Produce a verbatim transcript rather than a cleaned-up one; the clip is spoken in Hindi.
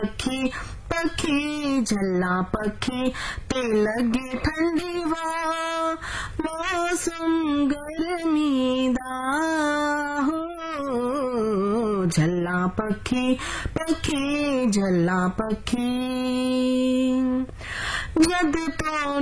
पखी पखी झल्ला पखी ते लगे ठंडी वा मौसम गर्मी दा हो झल्ला पखी पखी झल्ला पखी जद तो